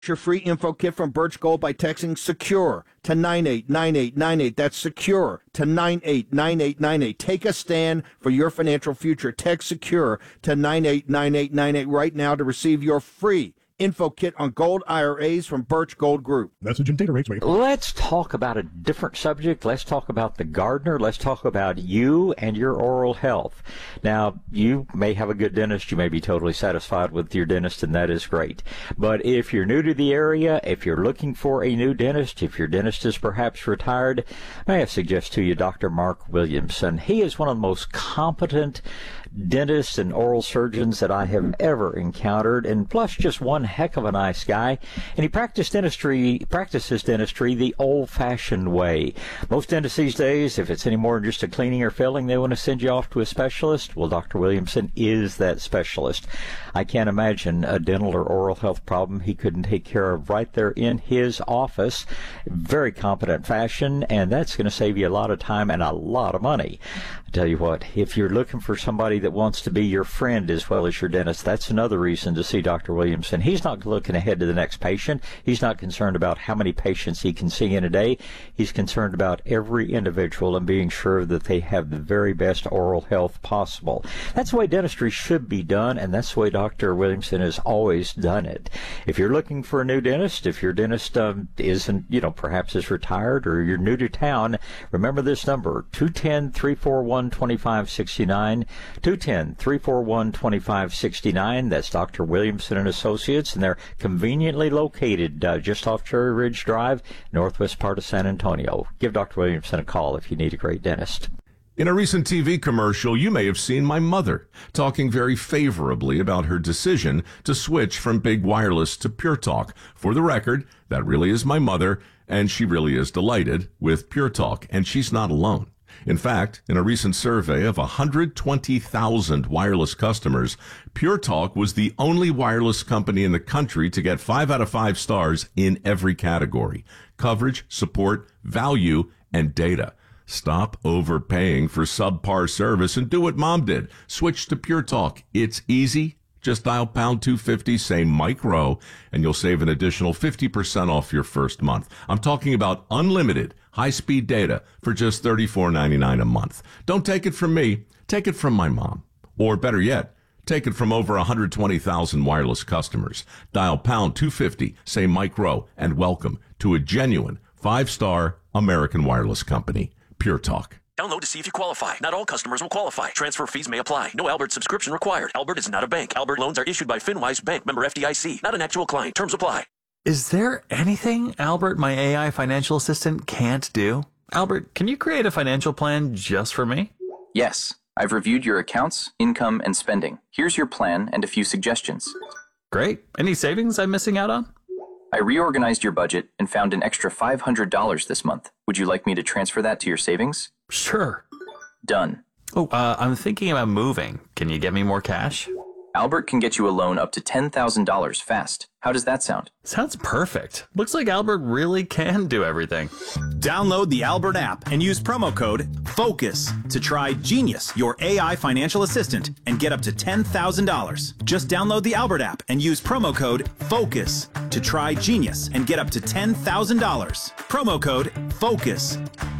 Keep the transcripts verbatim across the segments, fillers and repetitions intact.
Your free info kit from Birch Gold by texting SECURE to nine eight nine eight nine eight. That's SECURE to nine eight nine eight nine eight. Take a stand for your financial future. Text SECURE to nine eight nine eight nine eight right now to receive your free info kit on gold I R As from Birch Gold Group. Message and data rates may apply. Let's talk about a different subject. Let's talk about the gardener. Let's talk about you and your oral health. Now, you may have a good dentist. You may be totally satisfied with your dentist, and that is great. But if you're new to the area, if you're looking for a new dentist, if your dentist is perhaps retired, may I suggest to you Doctor Mark Williamson. He is one of the most competent dentists and oral surgeons that I have ever encountered, and plus just one heck of a nice guy. And he practiced dentistry, practices dentistry the old-fashioned way. Most dentists these days, if it's any more than just a cleaning or filling, they want to send you off to a specialist. Well, Doctor Williamson is that specialist. I can't imagine a dental or oral health problem he couldn't take care of right there in his office. Very competent fashion, and that's going to save you a lot of time and a lot of money. I tell you what, if you're looking for somebody that wants to be your friend as well as your dentist, that's another reason to see Doctor Williamson. He's not looking ahead to the next patient. He's not concerned about how many patients he can see in a day. He's concerned about every individual and being sure that they have the very best oral health possible. That's the way dentistry should be done, and that's the way Doctor Williamson has always done it. If you're looking for a new dentist, if your dentist um, isn't, you know, perhaps is retired or you're new to town, remember this number, two one zero, three four one, two five six nine, two one zero, three four one, two five six nine. That's Doctor Williamson and Associates, and they're conveniently located uh, just off Cherry Ridge Drive, northwest part of San Antonio. Give Doctor Williamson a call if you need a great dentist. In a recent T V commercial, you may have seen my mother talking very favorably about her decision to switch from Big Wireless to Pure Talk. For the record, that really is my mother, and she really is delighted with Pure Talk, and she's not alone. In fact, in a recent survey of one hundred twenty thousand wireless customers, Pure Talk was the only wireless company in the country to get five out of five stars in every category: coverage, support, value, and data. Stop overpaying for subpar service and do what Mom did. Switch to Pure Talk. It's easy. Just dial pound two fifty, say Mike Rowe, and you'll save an additional fifty percent off your first month. I'm talking about unlimited high-speed data for just thirty-four ninety-nine a month. Don't take it from me. Take it from my mom. Or better yet, take it from over one hundred twenty thousand wireless customers. Dial pound two fifty, say Mike Rowe, and welcome to a genuine five-star American wireless company. Pure Talk. Download to see if you qualify. Not all customers will qualify. Transfer fees may apply. No Albert subscription required. Albert is not a bank. Albert loans are issued by FinWise Bank, member F D I C. Not an actual client. Terms apply. Is there anything Albert, my A I financial assistant, can't do? Albert, can you create a financial plan just for me? Yes. I've reviewed your accounts, income, and spending. Here's your plan and a few suggestions. Great. Any savings I'm missing out on? I reorganized your budget and found an extra five hundred dollars this month. Would you like me to transfer that to your savings? Sure. Done. Oh, uh, I'm thinking about moving. Can you get me more cash? Albert can get you a loan up to ten thousand dollars fast. How does that sound? Sounds perfect. Looks like Albert really can do everything. Download the Albert app and use promo code FOCUS to try Genius, your A I financial assistant, and get up to ten thousand dollars. Just download the Albert app and use promo code FOCUS to try Genius and get up to ten thousand dollars. Promo code FOCUS.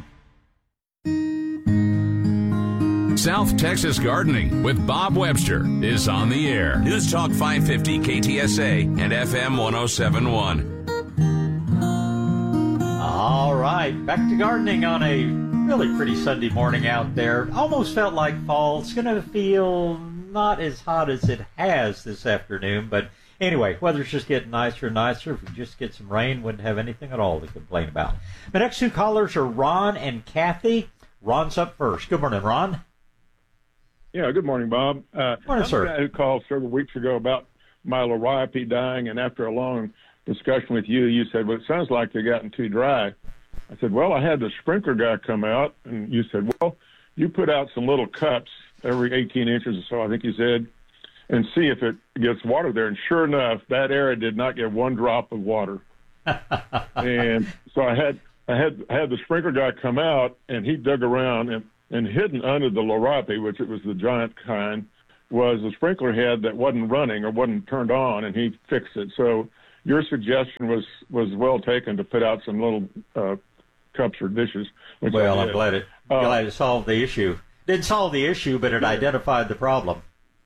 South Texas Gardening with Bob Webster is on the air. News Talk five fifty K T S A and F M one oh seven point one. All right, back to gardening on a really pretty Sunday morning out there. Almost felt like fall. It's going to feel not as hot as it has this afternoon, but anyway, weather's just getting nicer and nicer. If we just get some rain, wouldn't have anything at all to complain about. The next two callers are Ron and Kathy. Ron's up first. Good morning, Ron. Yeah, good morning, Bob. Uh, morning, I'm sir. the guy who called several weeks ago about my liriope dying, and after a long discussion with you, you said, well, it sounds like they're gotten too dry. I said, well, I had the sprinkler guy come out, and you said, well, you put out some little cups every eighteen inches or so, I think you said, and see if it gets water there. And sure enough, that area did not get one drop of water. And so I had I had I had the sprinkler guy come out, and he dug around, and And hidden under the liriope, which it was the giant kind, was a sprinkler head that wasn't running or wasn't turned on, and he fixed it. So your suggestion was, was well taken to put out some little uh, cups or dishes. Which well, I'm glad it uh, glad it solved the issue. Didn't solve the issue, but it yeah. identified the problem.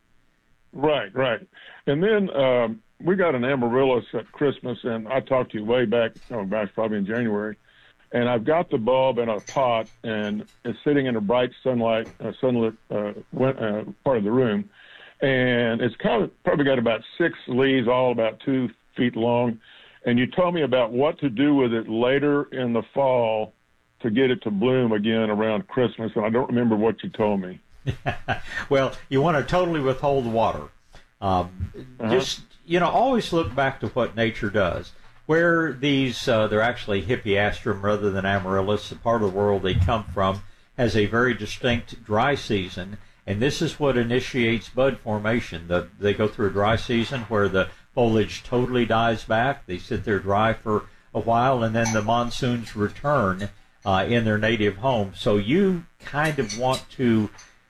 Right, right. And then um, we got an amaryllis at Christmas, and I talked to you way back, oh gosh, probably in January. And I've got the bulb in a pot, and it's sitting in a bright sunlight, uh, sunlit uh, uh, part of the room. And it's kind of probably got about six leaves, all about two feet long. And you told me about what to do with it later in the fall to get it to bloom again around Christmas, and I don't remember what you told me. Well, you want to totally withhold the water. Um, uh-huh. Just, you know, always look back to what nature does. Where these, uh, they're actually Hippeastrum rather than amaryllis, the part of the world they come from, has a very distinct dry season, and this is what initiates bud formation. The, they go through a dry season where the foliage totally dies back. They sit there dry for a while, and then the monsoons return uh, in their native home. So you kind of want to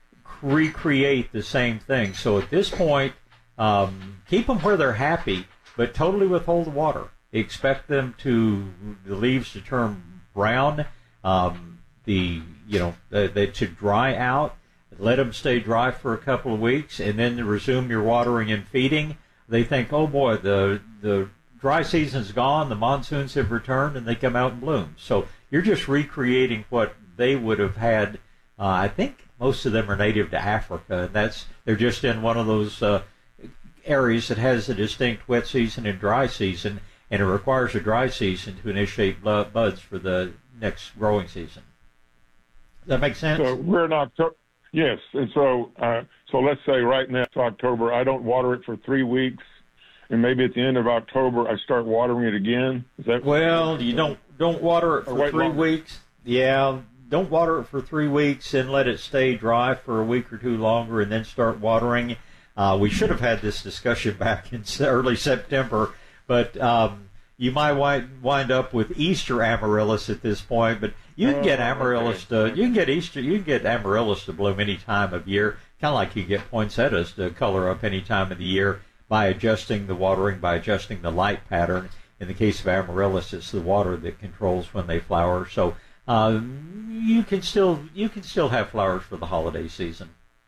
recreate the same thing. So at this point, um, keep them where they're happy, but totally withhold the water. Expect them to, the leaves to turn brown, um, the, you know, they, they to dry out. Let them stay dry for a couple of weeks, and then resume your watering and feeding. They think, oh boy, the the dry season's gone, the monsoons have returned, and they come out and bloom. So you're just recreating what they would have had. Uh, I think most of them are native to Africa, and that's they're just in one of those uh, areas that has a distinct wet season and dry season, and it requires a dry season to initiate buds for the next growing season. Does that make sense? So we're in October. Yes, and so uh, so let's say right now it's October. I don't water it for three weeks, and maybe at the end of October I start watering it again. Is that well? You don't don't water it for three longer. weeks. Yeah, don't water it for three weeks and let it stay dry for a week or two longer, and then start watering. Uh, we should have had this discussion back in early September, but um, you might wind, wind up with Easter amaryllis at this point. But you can get amaryllis to, you can get Easter, you can get amaryllis to bloom any time of year, kind of like you get poinsettias to color up any time of the year by adjusting the watering, by adjusting the light pattern. In the case of amaryllis, it's the water that controls when they flower. So uh, you can still you can still have flowers for the holiday season.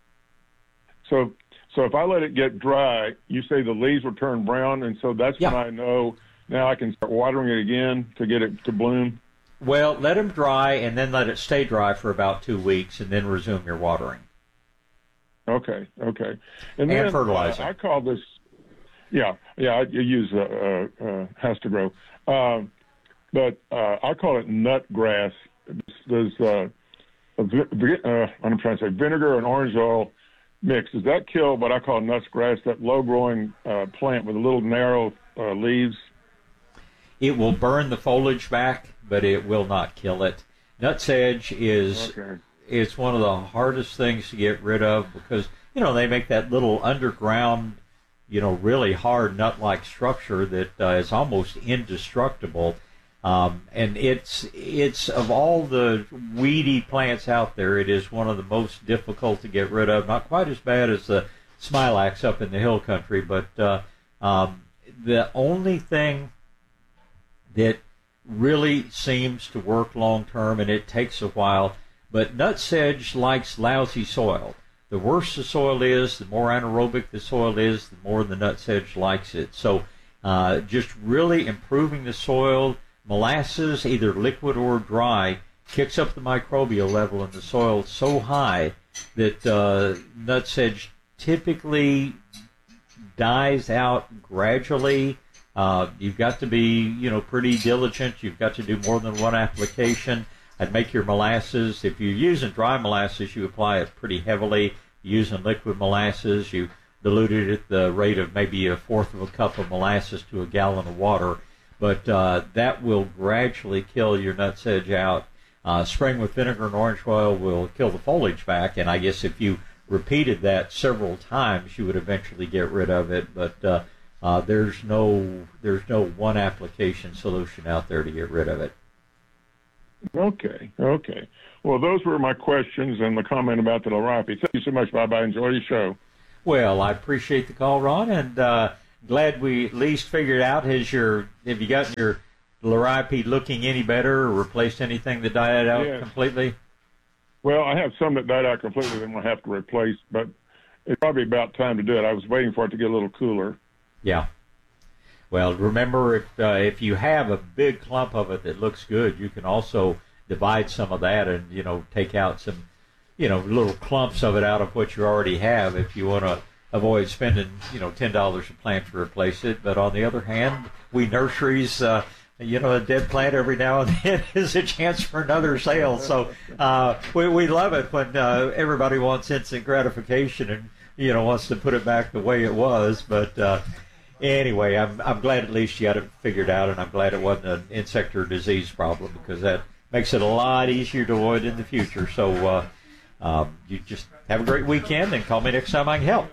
So so if I let it get dry, you say the leaves will turn brown, and so that's yeah. when I know now I can start watering it again to get it to bloom. Well, let them dry, and then let it stay dry for about two weeks, and then resume your watering. Okay, okay. And, And, then, fertilizing. Uh, I call this, yeah, yeah, I use uh, uh, uh, has to grow. Um, but uh, I call it nut grass. There's uh, a, uh, I'm trying to say vinegar and orange oil mix. Does that kill what I call nuts grass, that low-growing uh, plant with the little narrow uh, leaves? It will burn the foliage back, but it will not kill it. Nutsedge is okay. It's one of the hardest things to get rid of because, you know, they make that little underground, you know, really hard nut-like structure that uh, is almost indestructible. Um, and it's, it's of all the weedy plants out there, it is one of the most difficult to get rid of. Not quite as bad as the smilax up in the hill country, but uh, um, the only thing that really seems to work long term, and it takes a while, but nutsedge likes lousy soil. The worse the soil is, the more anaerobic the soil is, the more the nutsedge likes it. So uh, just really improving the soil. Molasses, either liquid or dry, kicks up the microbial level in the soil so high that uh, nutsedge typically dies out gradually. Uh, you've got to be, you know, pretty diligent. You've got to do more than one application. I'd make your molasses. If you're using dry molasses, you apply it pretty heavily. Using liquid molasses, you dilute it at the rate of maybe a fourth of a cup of molasses to a gallon of water. But uh, that will gradually kill your nutsedge out. Uh, spraying with vinegar and orange oil will kill the foliage back, and I guess if you repeated that several times, you would eventually get rid of it. But uh, uh, there's no there's no one application solution out there to get rid of it. Okay, okay. Well, those were my questions and the comment about the Larapi. Thank you so much, Bob. I enjoy your show. Well, I appreciate the call, Ron, and uh, glad we at least figured out. Has your have you gotten your Liripede looking any better, or replaced anything that died out yes. completely? Well, I have some that died out completely that I'm going to have to replace, but it's probably about time to do it. I was waiting for it to get a little cooler. Yeah. Well, remember, if, uh, if you have a big clump of it that looks good, you can also divide some of that and, you know, take out some, you know, little clumps of it out of what you already have if you want to avoid spending, you know, ten dollars a plant to replace it. But on the other hand, we nurseries, uh, you know, a dead plant every now and then is a chance for another sale. So uh, we, we love it when uh, everybody wants instant gratification and, you know, wants to put it back the way it was. But uh, anyway, I'm I'm glad at least you got it figured out, and I'm glad it wasn't an insect or disease problem, because that makes it a lot easier to avoid in the future. So uh, um, you just have a great weekend, and call me next time I can help.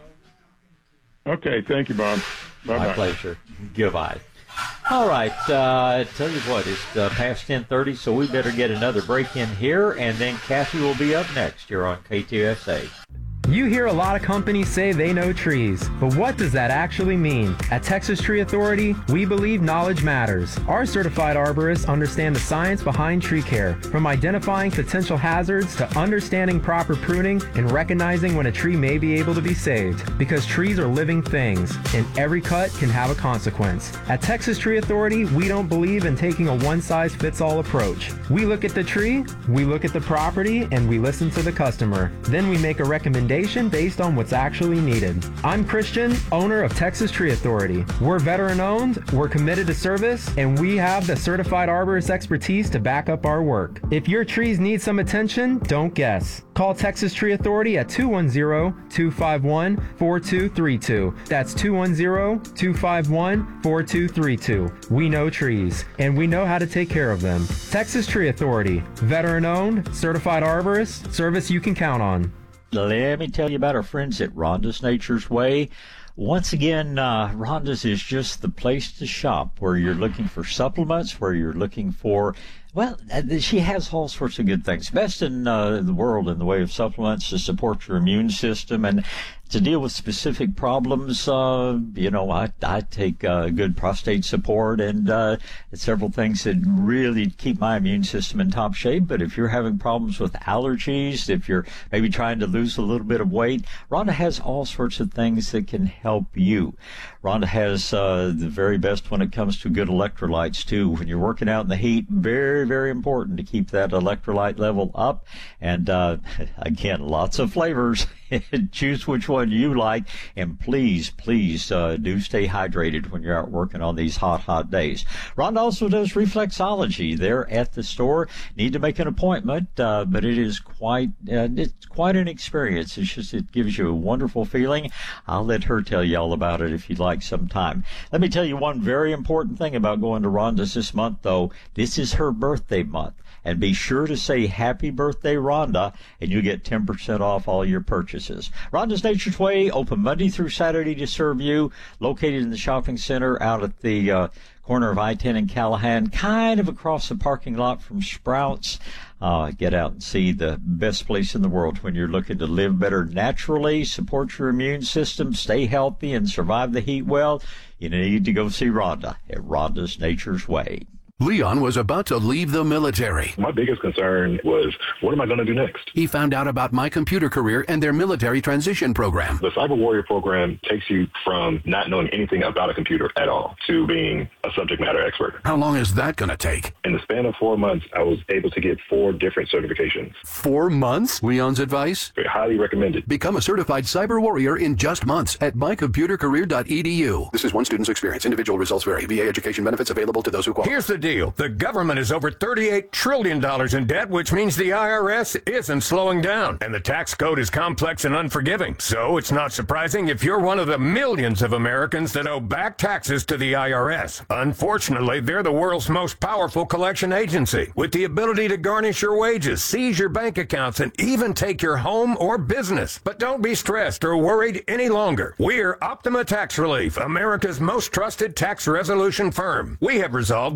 Okay, thank you, Bob. Bye-bye. My pleasure. Goodbye. All right, uh, tell you what, it's uh, past ten thirty, so we better get another break in here, and then Kathy will be up next here on K T S A. You hear a lot of companies say they know trees, but what does that actually mean? At Texas Tree Authority, we believe knowledge matters. Our certified arborists understand the science behind tree care, from identifying potential hazards to understanding proper pruning and recognizing when a tree may be able to be saved. Because trees are living things, and every cut can have a consequence. At Texas Tree Authority, we don't believe in taking a one-size-fits-all approach. We look at the tree, we look at the property, and we listen to the customer. Then we make a recommendation based on what's actually needed. I'm Christian, owner of Texas Tree Authority. We're veteran-owned, we're committed to service, and we have the certified arborist expertise to back up our work. If your trees need some attention, don't guess. Call Texas Tree Authority at two one zero, two five one, four two three two. That's two one zero, two five one, four two three two. We know trees, and we know how to take care of them. Texas Tree Authority, veteran-owned, certified arborist, service you can count on. Let me tell you about our friends at Rhonda's Nature's Way. Once again, uh, Rhonda's is just the place to shop, where you're looking for supplements, where you're looking for, well, she has all sorts of good things. Best in uh, the world in the way of supplements to support your immune system and to deal with specific problems. Uh, you know, I, I take uh, good prostate support and uh, several things that really keep my immune system in top shape. But if you're having problems with allergies, if you're maybe trying to lose a little bit of weight, Rhonda has all sorts of things that can help you. Rhonda has uh, the very best when it comes to good electrolytes, too. When you're working out in the heat, very, very important to keep that electrolyte level up. And, uh, again, lots of flavors. Choose which one you like, and please, please uh, do stay hydrated when you're out working on these hot, hot days. Rhonda also does reflexology there at the store. Need to make an appointment, uh, but it is quite uh, it's quite an experience. It's just it gives you a wonderful feeling. I'll let her tell you all about it if you'd like some time. Let me tell you one very important thing about going to Rhonda's this month, though. This is her birthday month. And be sure to say happy birthday, Rhonda, and you get ten percent off all your purchases. Rhonda's Nature's Way, open Monday through Saturday to serve you, located in the shopping center out at the uh, corner of I ten and Callahan, kind of across the parking lot from Sprouts. Uh, get out and see the best place in the world when you're looking to live better naturally, support your immune system, stay healthy, and survive the heat well. You need to go see Rhonda at Rhonda's Nature's Way. Leon was about to leave the military. My biggest concern was, what am I going to do next? He found out about My Computer Career and their military transition program. The Cyber Warrior program takes you from not knowing anything about a computer at all to being a subject matter expert. How long is that going to take? In the span of four months, I was able to get four different certifications. Four months? Leon's advice? Very highly recommended. Become a certified cyber warrior in just months at my computer career dot e d u. This is one student's experience. Individual results vary. V A education benefits available to those who qualify. Here's the deal. The government is over thirty-eight trillion dollars in debt, which means the I R S isn't slowing down. And the tax code is complex and unforgiving. So it's not surprising if you're one of the millions of Americans that owe back taxes to the I R S. Unfortunately, they're the world's most powerful collection agency, with the ability to garnish your wages, seize your bank accounts, and even take your home or business. But don't be stressed or worried any longer. We're Optima Tax Relief, America's most trusted tax resolution firm. We have resolved over three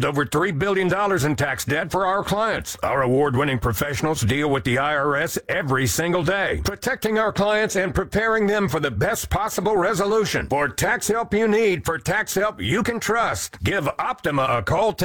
three billion dollars in tax debt for our clients. Our award-winning professionals deal with the I R S every single day, protecting our clients and preparing them for the best possible resolution. For tax help you need, for tax help you can trust, give Optima a call today.